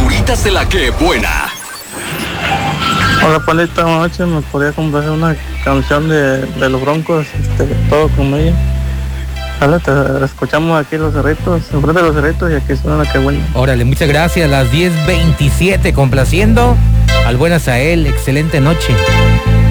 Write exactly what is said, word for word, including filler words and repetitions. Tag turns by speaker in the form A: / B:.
A: Criaturitas de la que buena.
B: Hola, Paleta, buenas noches. ¿Me podría comprar una canción de, de los Broncos? Este, todo con ella. Hola, te escuchamos aquí los cerritos, enfrente de los cerritos, y aquí suena la que buena.
C: Órale, muchas gracias. Las diez veintisiete, complaciendo al buen Azael. Excelente noche.